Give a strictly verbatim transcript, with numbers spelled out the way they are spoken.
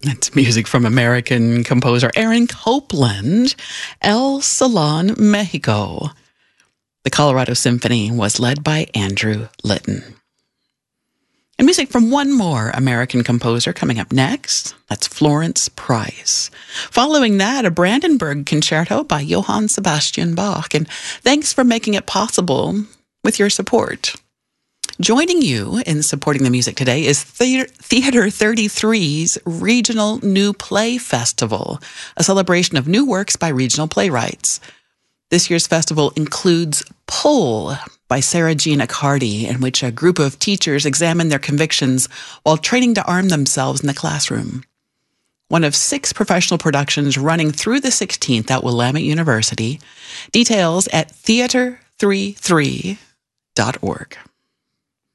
It's music from American composer Aaron Copland, El Salon, Mexico. The Colorado Symphony was led by Andrew Litton. And music from one more American composer coming up next. That's Florence Price. Following that, a Brandenburg Concerto by Johann Sebastian Bach. And thanks for making it possible with your support. Joining you in supporting the music today is Theater thirty-three's Regional New Play Festival, a celebration of new works by regional playwrights. This year's festival includes Pull by Sarah Jean Accardi, in which a group of teachers examine their convictions while training to arm themselves in the classroom. One of six professional productions running through the sixteenth at Willamette University. Details at theater thirty-three dot org.